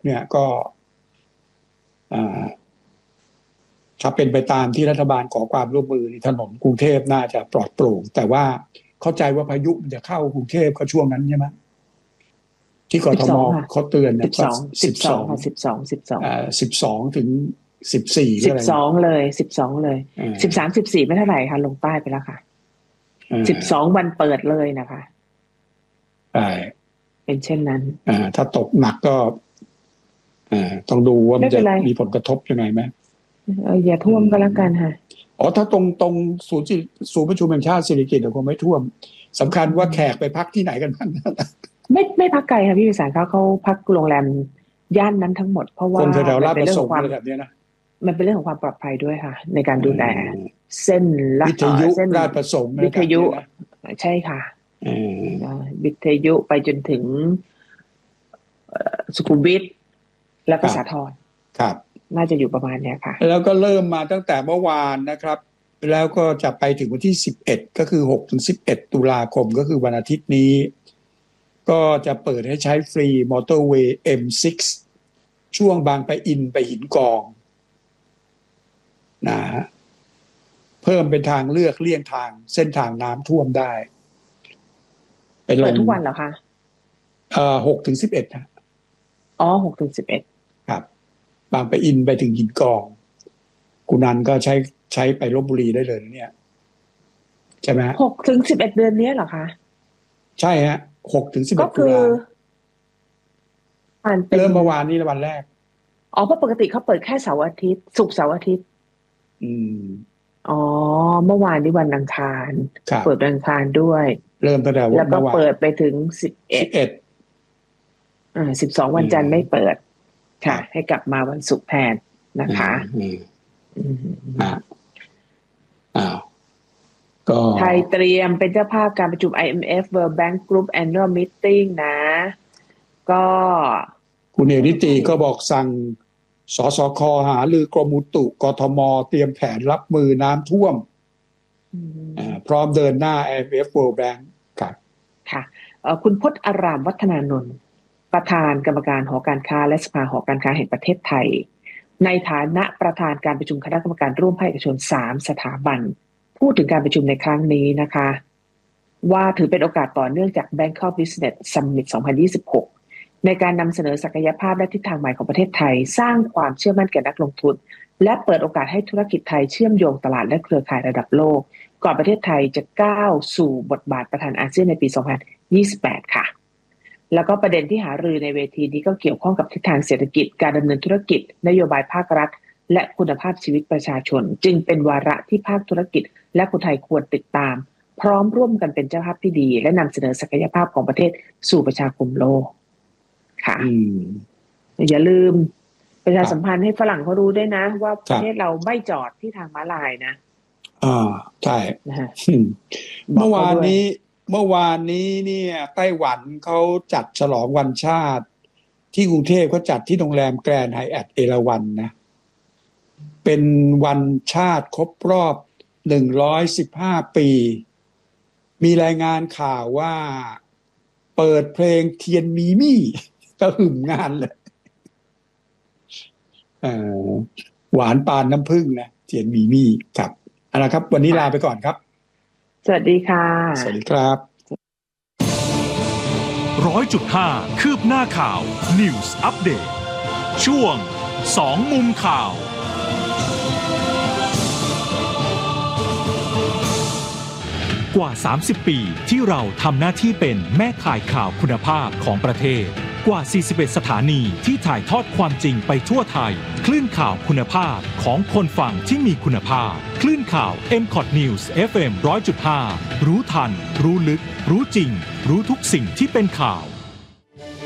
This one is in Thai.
เนี่ยก็ถ้าเป็นไปตามที่รัฐบาลขอความร่วมมือถนนกรุงเทพน่าจะปลอดโปร่งแต่ว่าเข้าใจว่าพายุมันจะเข้ากรุงเทพก็ช่วงนั้นใช่ไหมที่กทมเขาเตือนเนี่ย12 ถึง 14 12เลย13 14ไม่เท่าไหร่ค่ะลงใต้ไปแล้วค่ะ12วันเปิดเลยนะคะใช่เป็นเช่นนั้นถ้าตกหนักก็ต้องดูว่ามันจะมีผลกระทบยังไงไหมอย่าท่วมก็แล้วกันค่ะถ้าตรงศูนย์ประชุมแห่งชาติสิริกิติ์คงไม่ท่วมสำคัญว่าแขกไปพักที่ไหนกันบ้างไม่พักไกลค่ะพี่วิสารเขาพักโรงแรมย่านนั้นทั้งหมดเพราะว่าคนแถวราชประสงค์แบบนี้นะมันเป็นเรื่องของความปลอดภัยด้วยค่ะในการดูแลเส้นวิทยุราชประสงค์วิทยุใช่ค่ะวิทยุไปจนถึงสุขุมวิทแล้วก็สาทรครับน่าจะอยู่ประมาณนี้ค่ะแล้วก็เริ่มมาตั้งแต่เมื่อวานนะครับแล้วก็จะไปถึงวันที่11ก็คือ6 ถึง 11 ตุลาคมก็คือวันอาทิตย์นี้ก็จะเปิดให้ใช้ฟรีมอเตอร์เวย์ M6 ช่วงบางปะอินไปหินกองนะเพิ่มเป็นทางเลือกเลี่ยงทางเส้นทางน้ำท่วมได้เปิดทุกวันเหรอคะ 6 ถึง 11นะ 6 ถึง 11 ครับบางปะอินไปถึงหินกองกุนันก็ใช้ไปลพบุรีได้เลยเนี่ยใช่ไหม 6 ถึง 11เดือนนี้เหรอคะใช่ฮะ6 ถึง 11 ก็คือเริ่มเมื่อวานนี้วันแรกเพราะปกติเขาเปิดแค่เสาร์อาทิตย์ศุกร์เสาร์อาทิตย์เมื่อวานนี้วันอังคารเปิดวันอังคารด้วยเริ่มตั้งแต่แล้วก็เปิดไปถึง12วันจันทร์ไม่เปิดค่ะให้กลับมาวันศุกร์แทนนะคะก็ไทยเตรียมเป็นเจ้าภาพการประชุม IMF World Bank Group Annual Meeting นะก็คุณเอกนิติก็บอกสั่งสสค.หารือกรมอุตุกทม.เตรียมแผนรับมือน้ำท่วมพร้อมเดินหน้า IMF World Bank ครับค่ะคุณพจน์อารามวัฒนานนท์ประธานกรรมการหอการค้าและสภาหอการค้าแห่งประเทศไทยในฐานะประธานการประชุมคณะกรรมการร่วมภาคเอกชน3สถาบันพูดถึงการประชุมในครั้งนี้นะคะว่าถือเป็นโอกาสต่อเนื่องจาก Bangkok Business Summit 2026ในการนำเสนอศักยภาพและทิศทางใหม่ของประเทศไทยสร้างความเชื่อมั่นแก่นักลงทุนและเปิดโอกาสให้ธุรกิจไทยเชื่อมโยงตลาดและเครือข่ายระดับโลกก่อนประเทศไทยจะก้าวสู่บทบาทประธานอาเซียนในปี2028ค่ะแล้วก็ประเด็นที่หารือในเวทีนี้ก็เกี่ยวข้องกับทิศทางเศรษฐกิจการดำเนินธุรกิจนโยบายภาครัฐและคุณภาพชีวิตประชาชนจึงเป็นวาระที่ภาคธุรกิจและคนไทยควรติดตามพร้อมร่วมกันเป็นเจ้าภาพที่ดีและนำเสนอศักยภาพของประเทศสู่ประชาคมโลกค่ะอย่าลืมประชาสัมพันธ์ให้ฝรั่งเขารู้ด้วยนะว่าประเทศเราไม่จอดที่ทางม้าลายนะใช่เมื่อวานนี้เนี่ยไต้หวันเขาจัดฉลองวันชาติที่กรุงเทพเขาจัดที่โรงแรมแกรนด์ไฮแอทเอราวัณนะเป็นวันชาติครบรอบ115 ปีมีรายงานข่าวว่าเปิดเพลงเทียนมีมี่ก็หึ่มงานเลยหวานปานน้ำผึ้งนะเทียนมีมี่ครับเอาละครับวันนี้ลาไปก่อนครับสวัสดีค่ะสวัสดีครับ 100.5 คืบหน้าข่าว News Update ช่วง2มุมข่าวกว่า30ปีที่เราทำหน้าที่เป็นแม่ข่ายข่าวคุณภาพของประเทศกว่า41สถานีที่ถ่ายทอดความจริงไปทั่วไทยคลื่นข่าวคุณภาพของคนฟังที่มีคุณภาพคลื่นข่าว MCOT News FM 100.5 รู้ทันรู้ลึกรู้จริงรู้ทุกสิ่งที่เป็นข่าว